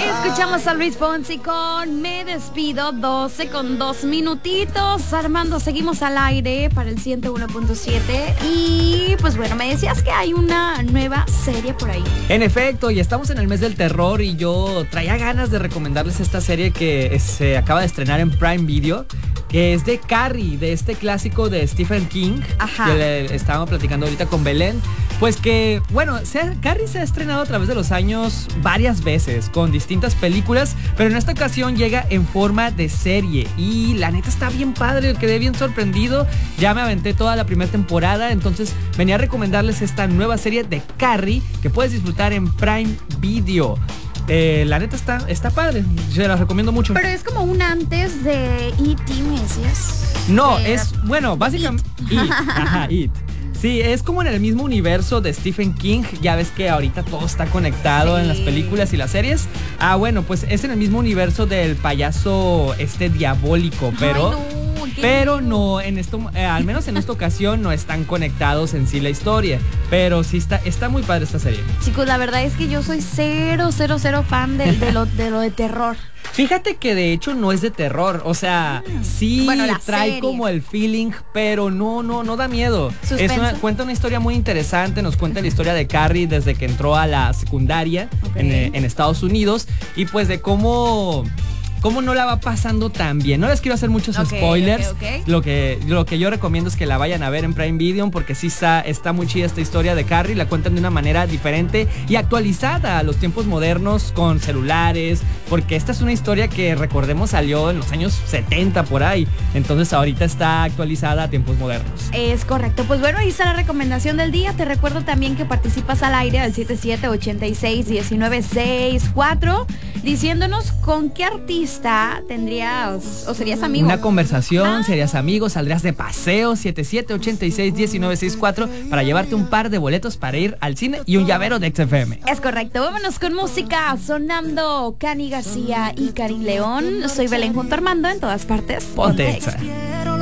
Escuchamos a Luis Fonsi con Me Despido, 12 con 2 minutitos. Armando, seguimos al aire para el 101.7. Y pues bueno, me decías que hay una nueva serie por ahí. En efecto, y estamos en el mes del terror y yo traía ganas de recomendarles esta serie que se acaba de estrenar en Prime Video, que es de Carrie, de este clásico de Stephen King. Ajá. Que le estábamos platicando ahorita con Belén. Pues que, bueno, Carrie se ha estrenado a través de los años varias veces, con distintas películas, pero en esta ocasión llega en forma de serie. Y la neta está bien padre, quedé bien sorprendido. Ya me aventé toda la primera temporada, entonces venía a recomendarles esta nueva serie de Carrie que puedes disfrutar en Prime Video. La neta está padre, se la recomiendo mucho. Pero es como un antes de E.T., ¿me decías? No, es, bueno, básicamente It. Sí, es como en el mismo universo de Stephen King. Ya ves que ahorita todo está conectado en las películas y las series. Bueno, pues es en el mismo universo del payaso diabólico, pero... Ay, no. Pero no, en esto, al menos en esta ocasión no están conectados en sí la historia. Pero sí está muy padre esta serie. Chicos, la verdad es que yo soy cero fan de lo de terror. Fíjate que de hecho no es de terror, o sea, sí, bueno, trae serie como el feeling, pero no da miedo. Cuenta una historia muy interesante, nos cuenta la historia de Carrie desde que entró a la secundaria en Estados Unidos y pues de cómo no la va pasando tan bien. No les quiero hacer muchos spoilers. Lo que yo recomiendo es que la vayan a ver en Prime Video porque sí está muy chida esta historia de Carrie. La cuentan de una manera diferente y actualizada a los tiempos modernos con celulares, porque esta es una historia que, recordemos, salió en los años 70 por ahí. Entonces ahorita está actualizada a tiempos modernos. Es correcto. Pues bueno, ahí está la recomendación del día. Te recuerdo también que participas al aire al 77861964 diciéndonos con qué artista tendrías o serías amigo. Una conversación, serías amigo, saldrías de paseo. 77861964 para llevarte un par de boletos para ir al cine y un llavero de XFM. Es correcto, vámonos con música. Sonando Cani García y Karim León. Soy Belén junto a Armando en todas partes. Ponte Exa.